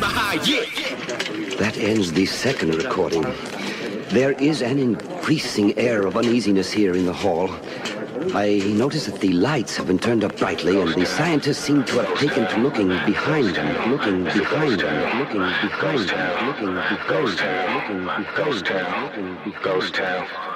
That ends the second recording. There is an increasing air of uneasiness here in the hall. I notice that the lights have been turned up brightly, and the scientists seem to have taken to looking behind them, looking behind them, looking behind them, looking behind them, looking behind them, looking behind them. Ghost Town.